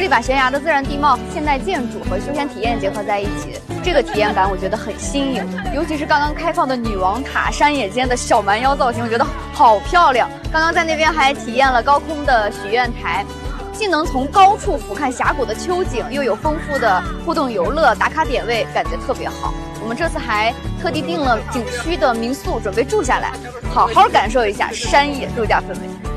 把悬崖的自然地貌、现代建筑和休闲体验结合在一起，这个体验感我觉得很新颖。尤其是刚刚开放的女王塔山野间的小蛮腰造型，我觉得好漂亮。刚刚在那边还体验了高空的许愿台，既能从高处俯瞰峡谷的秋景，又有丰富的互动游乐打卡点位，感觉特别好。我们这次还特地订了景区的民宿，准备住下来，好好感受一下山野度假氛围。